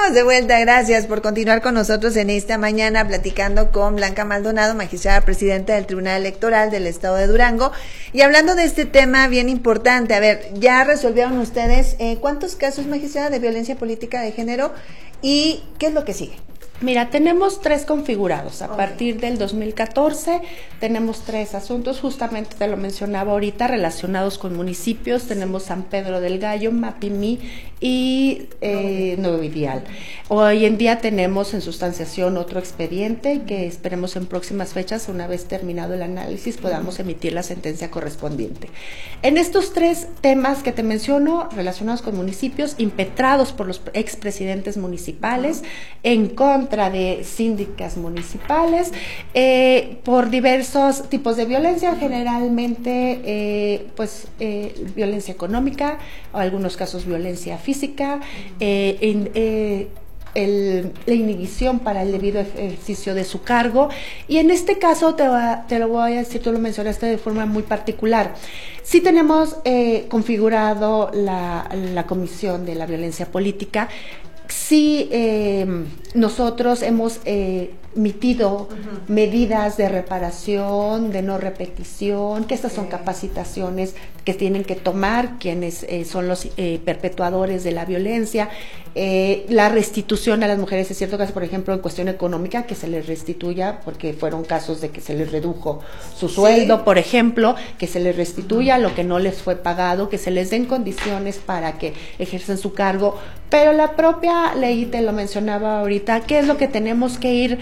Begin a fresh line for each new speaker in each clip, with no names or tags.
Estamos de vuelta, gracias por continuar con nosotros en esta mañana platicando con Blanca Maldonado, magistrada presidenta del Tribunal Electoral del Estado de Durango, y hablando de este tema bien importante. A ver, ya resolvieron ustedes ¿cuántos casos, magistrada, de violencia política de género y qué es lo que sigue?
Mira, tenemos 3 configurados. A partir del 2014 tenemos 3 asuntos, justamente te lo mencionaba ahorita, relacionados con municipios. Tenemos San Pedro del Gallo, Mapimí y Nuevo Ideal. Hoy en día tenemos en sustanciación otro expediente que esperemos en próximas fechas, una vez terminado el análisis, podamos emitir la sentencia correspondiente. En estos 3 temas que te menciono, relacionados con municipios, impetrados por los expresidentes municipales, en contra de síndicas municipales, por diversos tipos de violencia, generalmente violencia económica, o algunos casos violencia física, la inhibición para el debido ejercicio de su cargo. Y en este caso te lo voy a decir, tú lo mencionaste de forma muy particular. Sí tenemos configurado la Comisión de la Violencia Política. Sí, nosotros hemos emitido medidas de reparación, de no repetición, que estas son capacitaciones que tienen que tomar quienes son los perpetuadores de la violencia, la restitución a las mujeres, es cierto caso, por ejemplo, en cuestión económica, que se les restituya, porque fueron casos de que se les redujo su sueldo, por ejemplo, que se les restituya lo que no les fue pagado, que se les den condiciones para que ejerzan su cargo, pero la propia ley, te lo mencionaba ahorita, ¿qué es lo que tenemos que ir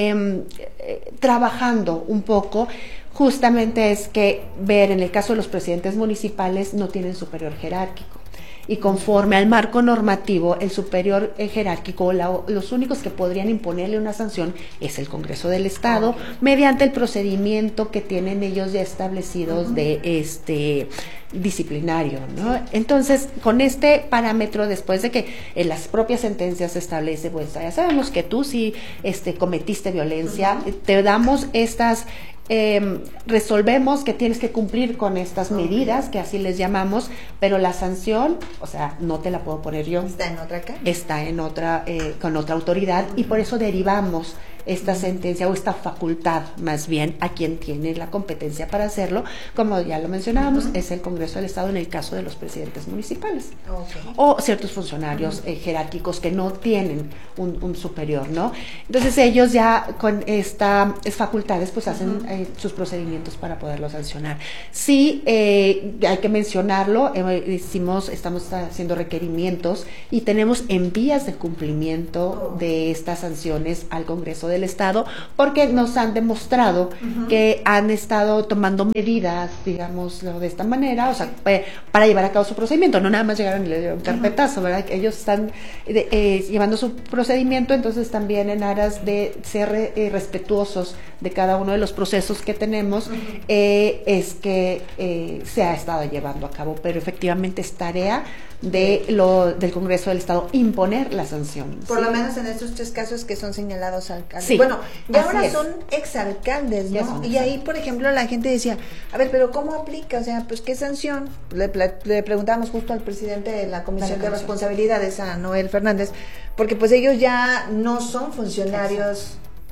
trabajando un poco? Justamente es que ver, en el caso de los presidentes municipales, no tienen superior jerárquico. Y conforme al marco normativo, el superior jerárquico, los únicos que podrían imponerle una sanción es el Congreso del Estado, mediante el procedimiento que tienen ellos ya establecidos de disciplinario, ¿no? Entonces, con este parámetro, después de que en las propias sentencias se establece, pues ya sabemos que tú sí cometiste violencia, te damos estas resolvemos que tienes que cumplir con estas medidas, que así les llamamos, pero la sanción, o sea, no te la puedo poner yo.
¿Está en otra acá?
Está en otra, con otra autoridad, y por eso derivamos esta sentencia o esta facultad, más bien, a quien tiene la competencia para hacerlo, como ya lo mencionábamos, es el Congreso del Estado en el caso de los presidentes municipales, o ciertos funcionarios jerárquicos que no tienen un superior, ¿no? Entonces ellos ya con estas facultades pues hacen sus procedimientos para poderlo sancionar. Sí, hay que mencionarlo, estamos haciendo requerimientos y tenemos en vías de cumplimiento de estas sanciones al Congreso del Estado, porque nos han demostrado que han estado tomando medidas, digámoslo de esta manera, o sea, para llevar a cabo su procedimiento. No nada más llegaron y le dieron carpetazo, ¿verdad? Ellos están llevando su procedimiento, entonces también en aras de ser respetuosos de cada uno de los procesos que tenemos, es que se ha estado llevando a cabo, pero efectivamente es tarea del Congreso del Estado imponer la sanción.
Por lo menos en estos 3 casos que son señalados alcaldes.
Sí,
bueno, y ahora son exalcaldes, ¿no?
Son
y ahí, por ejemplo, la gente decía, a ver, pero ¿cómo aplica? O sea, pues, ¿qué sanción? Le preguntamos justo al presidente de la Comisión de Responsabilidades, a Noel Fernández, porque pues ellos ya no son funcionarios.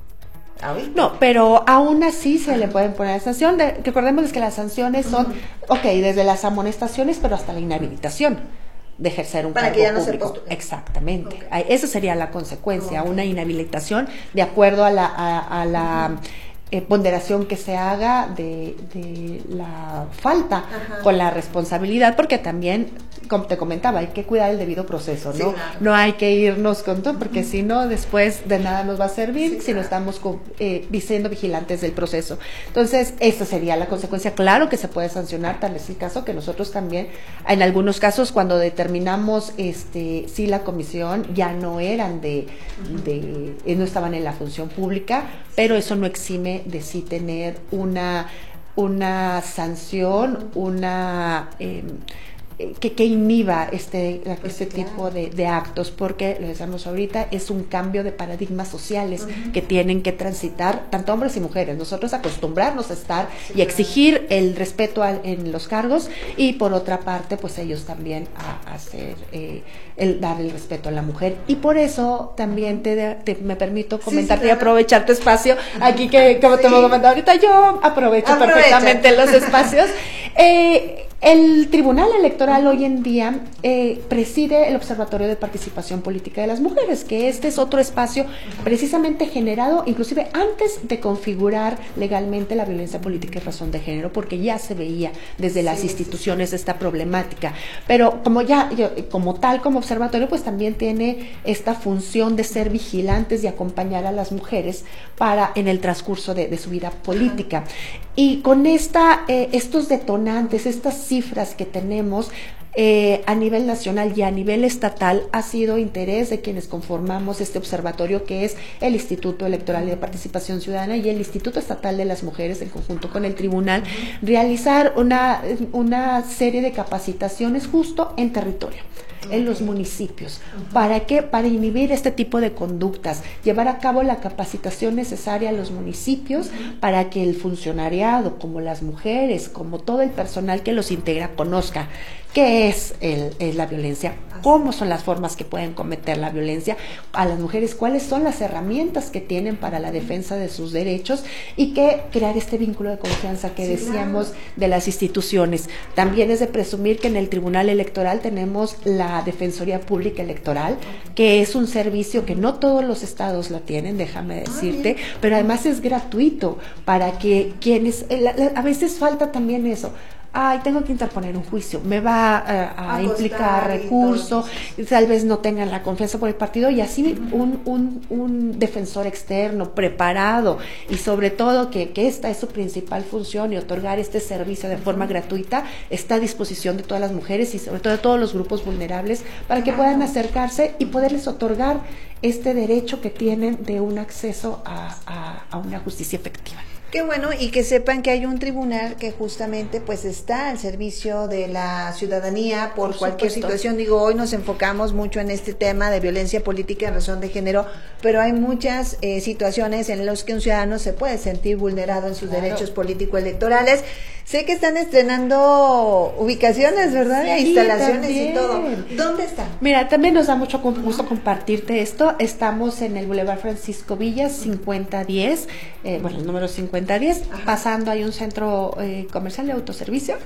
No, pero aún así se le pueden poner sanción. Recordemos que las sanciones son, desde las amonestaciones, pero hasta la inhabilitación de ejercer un cargo público. Exactamente. Esa sería la consecuencia, una inhabilitación de acuerdo a la ponderación que se haga de la falta con la responsabilidad, porque también, como te comentaba, hay que cuidar el debido proceso, ¿no? Sí, claro. No hay que irnos con todo, porque si no, después de nada nos va a servir si no estamos siendo vigilantes del proceso. Entonces, esta sería la consecuencia. Claro que se puede sancionar, tal es el caso que nosotros también, en algunos casos, cuando determinamos si la comisión ya no eran no estaban en la función pública, pero eso no exime de sí tener una sanción, que inhiba este tipo de actos, porque lo decíamos ahorita, es un cambio de paradigmas sociales que tienen que transitar tanto hombres y mujeres. Nosotros acostumbrarnos a estar y exigir el respeto en los cargos, y por otra parte pues ellos también a hacer dar el respeto a la mujer. Y por eso también me permito comentarte y aprovechar tu espacio aquí, que como te voy a comentar ahorita, yo aprovecho perfectamente los espacios. El Tribunal Electoral hoy en día preside el Observatorio de Participación Política de las Mujeres, que este es otro espacio precisamente generado inclusive antes de configurar legalmente la violencia política y razón de género, porque ya se veía desde las instituciones esta problemática. Pero como tal, como observatorio, pues también tiene esta función de ser vigilantes y acompañar a las mujeres en el transcurso de su vida política. Y con estos detonantes, estas cifras que tenemos a nivel nacional y a nivel estatal, ha sido interés de quienes conformamos este observatorio, que es el Instituto Electoral de Participación Ciudadana y el Instituto Estatal de las Mujeres, en conjunto con el tribunal, realizar una serie de capacitaciones justo en territorio, en los municipios. ¿Para qué? Para inhibir este tipo de conductas, llevar a cabo la capacitación necesaria a los municipios para que el funcionariado, como las mujeres, como todo el personal que los integra, conozca qué es la violencia, cómo son las formas que pueden cometer la violencia a las mujeres, cuáles son las herramientas que tienen para la defensa de sus derechos, y que crear este vínculo de confianza que decíamos de las instituciones. También es de presumir que en el Tribunal Electoral tenemos la Defensoría Pública Electoral, que es un servicio que no todos los estados lo tienen, déjame decirte, pero además es gratuito para que quienes, a veces falta también eso. Tengo que interponer un juicio, me va a implicar recurso, tal vez no tengan la confianza por el partido, y así un defensor externo preparado, y sobre todo que esta es su principal función, y otorgar este servicio de forma gratuita, está a disposición de todas las mujeres y sobre todo de todos los grupos vulnerables, para que puedan acercarse y poderles otorgar este derecho que tienen de un acceso a una justicia efectiva.
Qué bueno, y que sepan que hay un tribunal que justamente pues está al servicio de la ciudadanía por cualquier situación. Digo, hoy nos enfocamos mucho en este tema de violencia política en razón de género, pero hay muchas situaciones en las que un ciudadano se puede sentir vulnerado en sus derechos político-electorales. Sé que están estrenando ubicaciones, ¿verdad?
Sí,
instalaciones
también.
Y todo. ¿Dónde están?
Mira, también nos da mucho gusto compartirte esto. Estamos en el Boulevard Francisco Villa, 5010, el número 5010, pasando hay un centro comercial de autoservicio.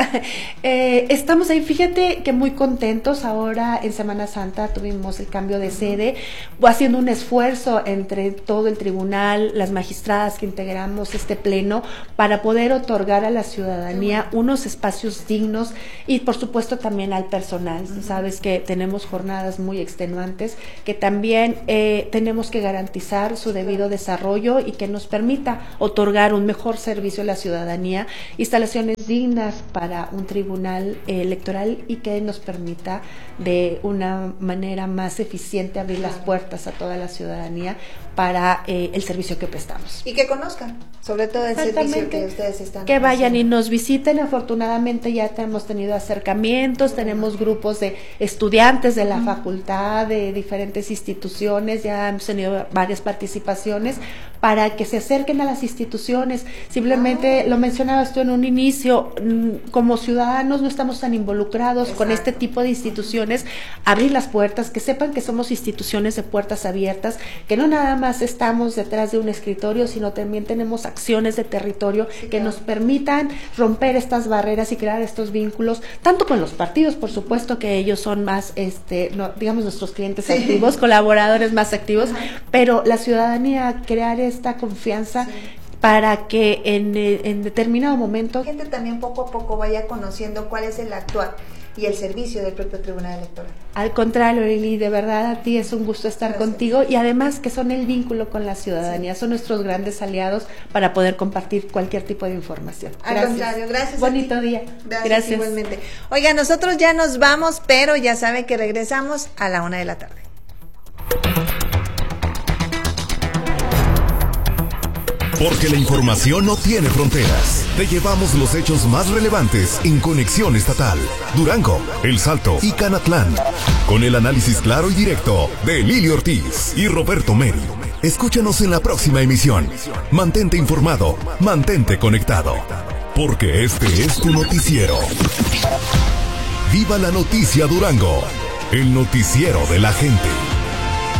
Estamos ahí, fíjate que muy contentos. Ahora en Semana Santa tuvimos el cambio de sede, haciendo un esfuerzo entre todo el tribunal, las magistradas que integramos este pleno, para poder otorgar a la ciudadanía unos espacios dignos, y por supuesto también al personal. Sabes que tenemos jornadas muy extenuantes, que también tenemos que garantizar su debido desarrollo y que nos permita otorgar un mejor servicio a la ciudadanía, instalaciones dignas para un tribunal electoral, y que nos permita de una manera más eficiente abrir las puertas a toda la ciudadanía para el servicio que prestamos.
Y que conozcan, sobre todo el servicio que ustedes están
que vayan y nos visiten. Afortunadamente ya hemos tenido acercamientos, tenemos grupos de estudiantes de la facultad, de diferentes instituciones, ya hemos tenido varias participaciones para que se acerquen a las instituciones. Simplemente lo mencionabas tú en un inicio, como ciudadanos no estamos tan involucrados con este tipo de instituciones. Abrir las puertas, que sepan que somos instituciones de puertas abiertas, que no nada más estamos detrás de un escritorio, sino también tenemos acciones de territorio que nos permitan romper estas barreras y crear estos vínculos, tanto con los partidos, por supuesto que ellos son más, digamos, nuestros clientes activos, colaboradores más activos, pero la ciudadanía, crear esta confianza para que en determinado momento
la gente también poco a poco vaya conociendo cuál es el actuar y el servicio del propio Tribunal Electoral.
Al contrario, Lili, de verdad a ti es un gusto estar contigo, y además que son el vínculo con la ciudadanía, son nuestros grandes aliados para poder compartir cualquier tipo de información.
Al contrario, gracias.
Bonito día.
Gracias. Igualmente. Oiga, nosotros ya nos vamos, pero ya sabe que regresamos a la 1:00 p.m.
Porque la información no tiene fronteras. Te llevamos los hechos más relevantes en Conexión Estatal, Durango, El Salto y Canatlán. Con el análisis claro y directo de Lili Ortiz y Roberto Meri. Escúchanos en la próxima emisión. Mantente informado, mantente conectado. Porque este es tu noticiero. Viva la noticia Durango, el noticiero de la gente.